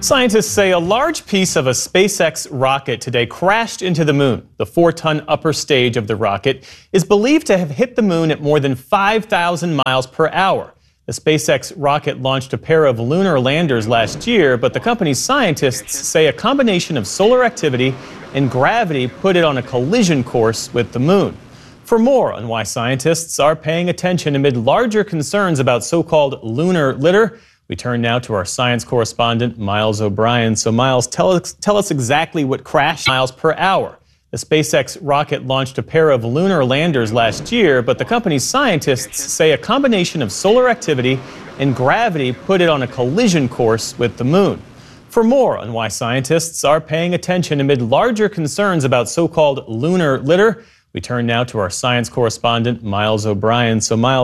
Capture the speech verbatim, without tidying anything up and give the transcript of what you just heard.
Scientists say a large piece of a SpaceX rocket today crashed into the moon. The four-ton upper stage of the rocket is believed to have hit the moon at more than five thousand miles per hour. The SpaceX rocket launched a pair of lunar landers last year, but the company's scientists say a combination of solar activity and gravity put it on a collision course with the moon. For more on why scientists are paying attention amid larger concerns about so-called lunar litter, we turn now to our science correspondent, Miles O'Brien. So, Miles, tell us, tell us exactly what crashed miles per hour. The SpaceX rocket launched a pair of lunar landers last year, but the company's scientists say a combination of solar activity and gravity put it on a collision course with the moon. For more on why scientists are paying attention amid larger concerns about so-called lunar litter, we turn now to our science correspondent, Miles O'Brien. So, Miles,